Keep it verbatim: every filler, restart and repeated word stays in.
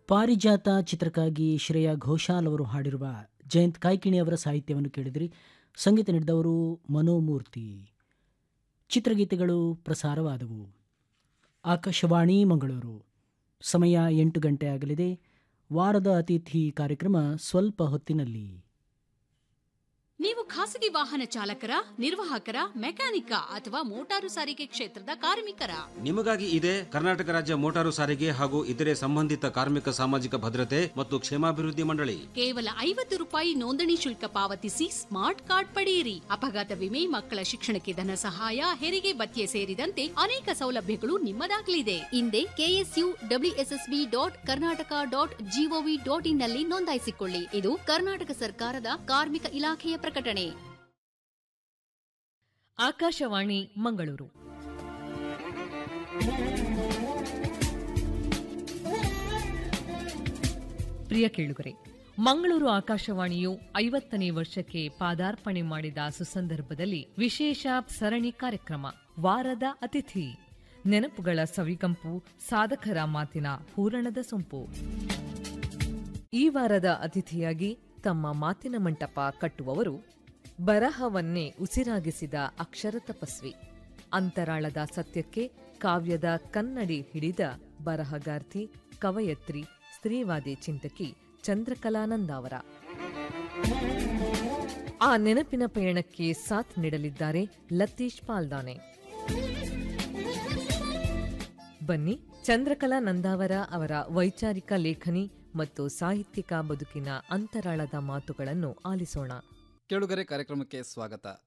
ಪಾರಿಜಾತ ಚಿತ್ರಕ್ಕಾಗಿ ಶ್ರೇಯಾ ಘೋಷಾಲ್ ಅವರು ಹಾಡಿರುವ ಜಯಂತ್ ಕಾಯ್ಕಿಣಿ ಅವರ ಸಾಹಿತ್ಯವನ್ನು ಕೇಳಿದ್ರಿ. ಸಂಗೀತ ನೀಡಿದವರು ಮನೋಮೂರ್ತಿ. ಚಿತ್ರಗೀತೆಗಳು ಪ್ರಸಾರವಾದವು. ಆಕಾಶವಾಣಿ ಮಂಗಳೂರು. ಸಮಯ ಎಂಟು ಗಂಟೆ ಆಗಲಿದೆ. ವಾರದ ಅತಿಥಿ ಕಾರ್ಯಕ್ರಮ ಸ್ವಲ್ಪ ಹೊತ್ತಿನಲ್ಲಿ. ನೀವು ಖಾಸಗಿ ವಾಹನ ಚಾಲಕರ, ನಿರ್ವಾಹಕರ, ಮೆಕ್ಯಾನಿಕ ಅಥವಾ ಮೋಟಾರು ಸಾರಿಗೆ ಕ್ಷೇತ್ರದ ಕಾರ್ಮಿಕರ? ನಿಮಗಾಗಿ ಇದೆ ಕರ್ನಾಟಕ ರಾಜ್ಯ ಮೋಟಾರು ಸಾರಿಗೆ ಹಾಗೂ ಇತರೆ ಸಂಬಂಧಿತ ಕಾರ್ಮಿಕ ಸಾಮಾಜಿಕ ಭದ್ರತೆ ಮತ್ತು ಕ್ಷೇಮಾಭಿವೃದ್ಧಿ ಮಂಡಳಿ. ಕೇವಲ ಐವತ್ತು ರೂಪಾಯಿ ನೋಂದಣಿ ಶುಲ್ಕ ಪಾವತಿಸಿ ಸ್ಮಾರ್ಟ್ ಕಾರ್ಡ್ ಪಡೆಯಿರಿ. ಅಪಘಾತ ವಿಮೆ, ಮಕ್ಕಳ ಶಿಕ್ಷಣಕ್ಕೆ ಧನ ಸಹಾಯ, ಹೆರಿಗೆ ಭತ್ಯೆ ಸೇರಿದಂತೆ ಅನೇಕ ಸೌಲಭ್ಯಗಳು ನಿಮ್ಮದಾಗಲಿದೆ. ಹಿಂದೆ KSU WSSB dot Karnataka dot gov dot in ನಲ್ಲಿ ನೋಂದಾಯಿಸಿಕೊಳ್ಳಿ. ಇದು ಕರ್ನಾಟಕ ಸರ್ಕಾರದ ಕಾರ್ಮಿಕ ಇಲಾಖೆಯ ಪ್ರಕಟಣೆ. ಆಕಾಶವಾಣಿ ಮಂಗಳೂರು. ಪ್ರಿಯ ಕೇಳುಗರೆ, ಮಂಗಳೂರು ಆಕಾಶವಾಣಿಯು ಐವತ್ತನೇ ವರ್ಷಕ್ಕೆ ಪಾದಾರ್ಪಣೆ ಮಾಡಿದ ಸುಸಂದರ್ಭದಲ್ಲಿ ವಿಶೇಷ ಸರಣಿ ಕಾರ್ಯಕ್ರಮ ವಾರದ ಅತಿಥಿ. ನೆನಪುಗಳ ಸವಿಗಂಪು, ಸಾಧಕರ ಮಾತಿನ ಹೂರಣದ ಸೊಂಪು. ಈ ವಾರದ ಅತಿಥಿಯಾಗಿ ತಮ್ಮ ಮಾತಿನ ಮಂಟಪ ಕಟ್ಟುವವರು ಬರಹವನ್ನೇ ಉಸಿರಾಗಿಸಿದ ಅಕ್ಷರ ತಪಸ್ವಿ, ಅಂತರಾಳದ ಸತ್ಯಕ್ಕೆ ಕಾವ್ಯದ ಕನ್ನಡಿ ಹಿಡಿದ ಬರಹಗಾರ್ತಿ, ಕವಯತ್ರಿ, ಸ್ತ್ರೀವಾದಿ ಚಿಂತಕಿ ಚಂದ್ರಕಲಾನಂದಾವರ. ಆ ನೆನಪಿನ ಪಯಣಕ್ಕೆ ಸಾಥ್ ನೀಡಲಿದ್ದಾರೆ ಲತೀಶ್ ಪಾಲ್ದಾನೆ. ಬನ್ನಿ, ಚಂದ್ರಕಲಾ ನಂದಾವರ ಅವರ ವೈಚಾರಿಕ ಲೇಖನಿ ಮತ್ತು ಸಾಹಿತ್ಯಿಕ ಬದುಕಿನ ಅಂತರಾಳದ ಮಾತುಗಳನ್ನು ಆಲಿಸೋಣ. ಕೇಳುಗರೆ, ಕಾರ್ಯಕ್ರಮಕ್ಕೆ ಸ್ವಾಗತ.